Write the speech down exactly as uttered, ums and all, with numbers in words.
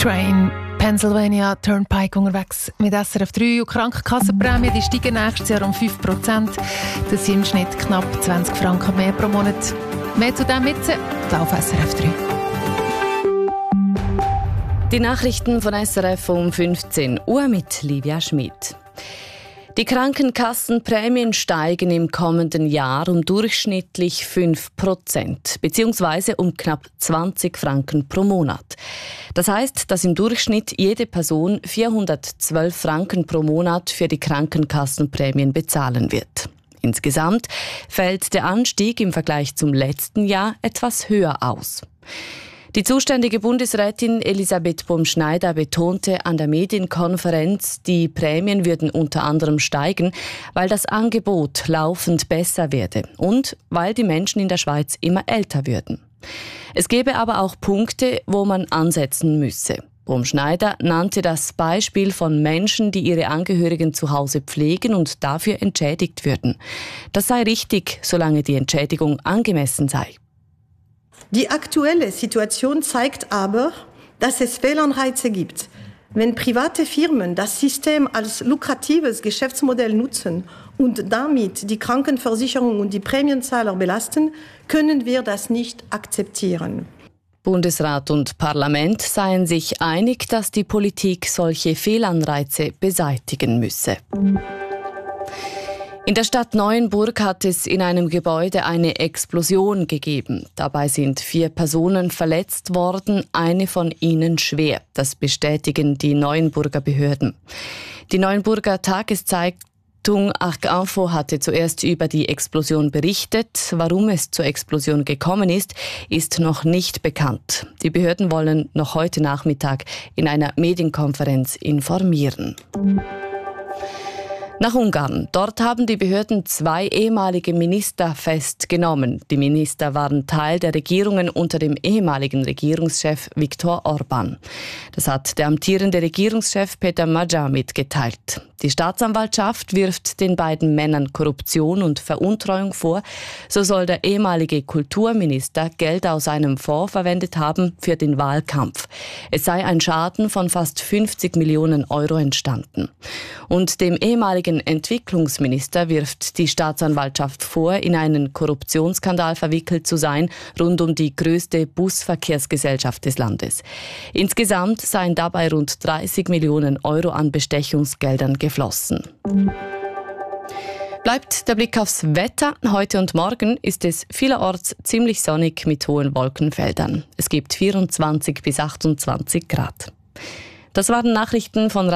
Train, Pennsylvania Turnpike unterwegs mit S R F drei und Krankenkassenprämien, die steigen nächstes Jahr um fünf Prozent. Das sind im Schnitt knapp zwanzig Franken mehr pro Monat. Mehr zu dem jetzt auf S R F drei. Die Nachrichten von S R F um fünfzehn Uhr mit Livia Schmidt. Die Krankenkassenprämien steigen im kommenden Jahr um durchschnittlich fünf Prozent, beziehungsweise um knapp zwanzig Franken pro Monat. Das heißt, dass im Durchschnitt jede Person vierhundertzwölf Franken pro Monat für die Krankenkassenprämien bezahlen wird. Insgesamt fällt der Anstieg im Vergleich zum letzten Jahr etwas höher aus. Die zuständige Bundesrätin Elisabeth Bumschneider betonte an der Medienkonferenz, die Prämien würden unter anderem steigen, weil das Angebot laufend besser werde und weil die Menschen in der Schweiz immer älter würden. Es gäbe aber auch Punkte, wo man ansetzen müsse. Bumschneider nannte das Beispiel von Menschen, die ihre Angehörigen zu Hause pflegen und dafür entschädigt würden. Das sei richtig, solange die Entschädigung angemessen sei. Die aktuelle Situation zeigt aber, dass es Fehlanreize gibt. Wenn private Firmen das System als lukratives Geschäftsmodell nutzen und damit die Krankenversicherung und die Prämienzahler belasten, können wir das nicht akzeptieren. Bundesrat und Parlament seien sich einig, dass die Politik solche Fehlanreize beseitigen müsse. In der Stadt Neuenburg hat es in einem Gebäude eine Explosion gegeben. Dabei sind vier Personen verletzt worden, eine von ihnen schwer. Das bestätigen die Neuenburger Behörden. Die Neuenburger Tageszeitung Arc Info hatte zuerst über die Explosion berichtet. Warum es zur Explosion gekommen ist, ist noch nicht bekannt. Die Behörden wollen noch heute Nachmittag in einer Medienkonferenz informieren. Nach Ungarn. Dort haben die Behörden zwei ehemalige Minister festgenommen. Die Minister waren Teil der Regierungen unter dem ehemaligen Regierungschef Viktor Orbán. Das hat der amtierende Regierungschef Peter Magyar mitgeteilt. Die Staatsanwaltschaft wirft den beiden Männern Korruption und Veruntreuung vor. So soll der ehemalige Kulturminister Geld aus einem Fonds verwendet haben für den Wahlkampf. Es sei ein Schaden von fast fünfzig Millionen Euro entstanden. Und dem ehemaligen Entwicklungsminister wirft die Staatsanwaltschaft vor, in einen Korruptionsskandal verwickelt zu sein, rund um die größte Busverkehrsgesellschaft des Landes. Insgesamt seien dabei rund dreißig Millionen Euro an Bestechungsgeldern geflossen. Bleibt der Blick aufs Wetter. Heute und morgen ist es vielerorts ziemlich sonnig mit hohen Wolkenfeldern. Es gibt vierundzwanzig bis achtundzwanzig Grad. Das waren Nachrichten von